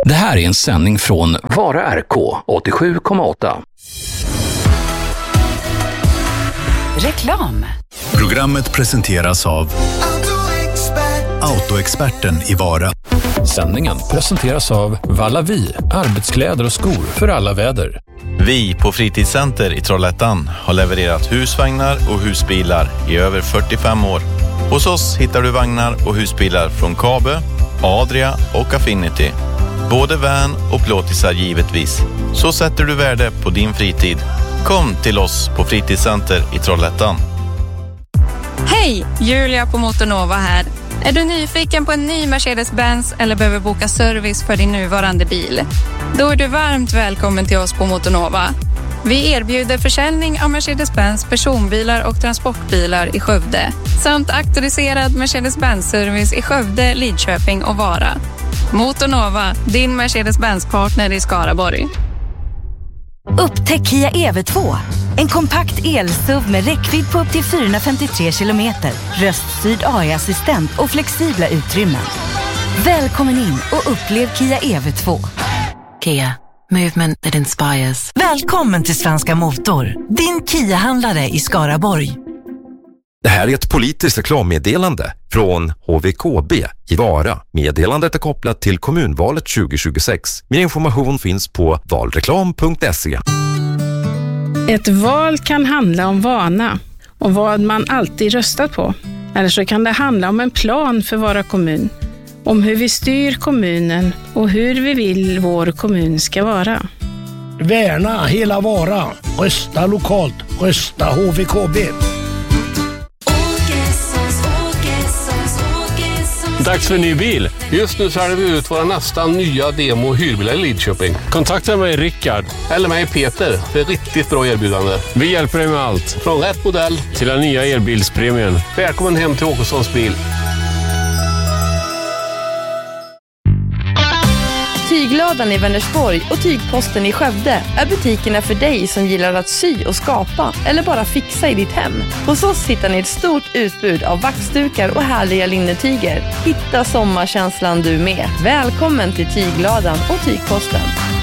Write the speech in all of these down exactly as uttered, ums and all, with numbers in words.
Det här är en sändning från Vara R K åttiosju komma åtta. Reklam. Programmet presenteras av Autoexperten i Vara. Sändningen presenteras av Vallavi, arbetskläder och skor för alla väder. Vi på Fritidscenter i Trollhättan har levererat husvagnar och husbilar i över fyrtiofem år. Hos oss hittar du vagnar och husbilar från Kabe, Adria och Affinity. Både van och plåtisar givetvis. Så sätter du värde på din fritid. Kom till oss på Fritidscenter i Trollhättan. Hej, Julia på Motornova här. Är du nyfiken på en ny Mercedes-Benz eller behöver boka service för din nuvarande bil? Då är du varmt välkommen till oss på Motornova. Vi erbjuder försäljning av Mercedes-Benz personbilar och transportbilar i Skövde. Samt auktoriserad Mercedes-Benz-service i Skövde, Lidköping och Vara. Motornova, din Mercedes-Benz-partner i Skaraborg. Upptäck Kia E V två. En kompakt el-S U V med räckvidd på upp till fyrahundrafemtiotre kilometer, röststyrd A I-assistent och flexibla utrymmen. Välkommen in och upplev Kia E V två. Kia, movement that inspires. Välkommen till Svenska Motor, din Kia-handlare i Skaraborg. Det här är ett politiskt reklammeddelande från H V K B i Vara. Meddelandet är kopplat till kommunvalet tjugo tjugosex. Mer information finns på valreklam punkt se. Ett val kan handla om vana och vad man alltid röstat på. Eller så kan det handla om en plan för Vara kommun. Om hur vi styr kommunen och hur vi vill vår kommun ska vara. Värna hela Vara. Rösta lokalt. Rösta H V K B. Dags för en ny bil. Just nu säljer vi ut våra nästan nya demo- och hyrbilar i Lidköping. Kontakta mig Rickard. Eller mig Peter. Det är riktigt bra erbjudande. Vi hjälper dig med allt. Från rätt modell till den nya elbilspremien. Välkommen hem till Åkessons bil. Tygladan i Vänersborg och Tygposten i Skövde är butikerna för dig som gillar att sy och skapa eller bara fixa i ditt hem. Hos oss hittar ni ett stort utbud av vaxdukar och härliga linnetyger. Hitta sommarkänslan du med. Välkommen till Tygladan och Tygposten.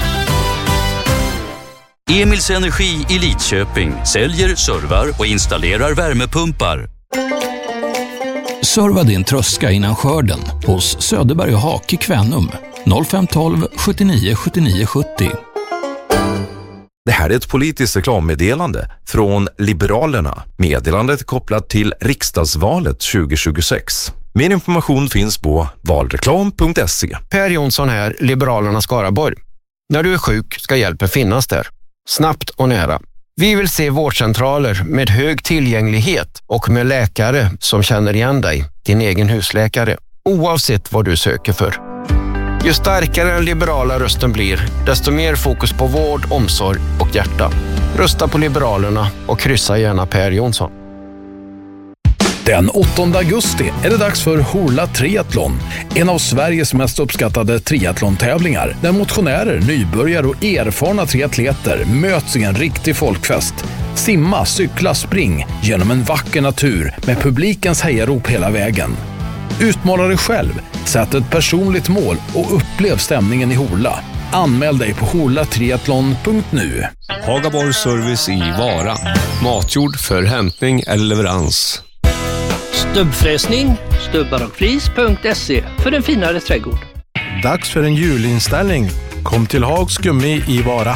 Emils Energi i Lidköping säljer, servar och installerar värmepumpar. Serva din tröska innan skörden hos Söderberg och Hak i Kvänum. noll fem ett två sjuttionio sjuttionio sjuttio. Det här är ett politiskt reklammeddelande från Liberalerna. Meddelandet är kopplat till riksdagsvalet tjugo tjugosex. Mer information finns på valreklam punkt se. Per Jonsson här, Liberalerna Skaraborg. När du är sjuk ska hjälpen finnas där. Snabbt och nära. Vi vill se vårdcentraler med hög tillgänglighet och med läkare som känner igen dig, din egen husläkare, oavsett vad du söker för. Ju starkare den liberala rösten blir, desto mer fokus på vård, omsorg och hjärta. Rösta på Liberalerna och kryssa gärna Per Jonsson. Den åttonde augusti är det dags för Horla Triathlon, en av Sveriges mest uppskattade triathlon-tävlingar där motionärer, nybörjare och erfarna triatleter möts i en riktig folkfest. Simma, cykla, spring genom en vacker natur med publikens hejarop hela vägen. Utmana dig själv, sätt ett personligt mål och upplev stämningen i Horla. Anmäl dig på horla triathlon punkt nu. Hagaborg Service i Vara. Matjord för hämtning eller leverans. Stubbfräsning, stubbar och flis punkt se för en finare trädgård. Dags för en julinställning. Kom till Hags Gummi i Vara.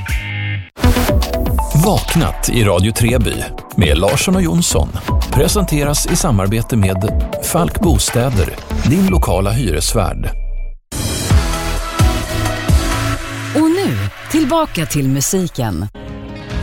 Vaknat i Radio Treby med Larsson och Jonsson presenteras i samarbete med Falk Bostäder, din lokala hyresvärd. Och nu, tillbaka till musiken.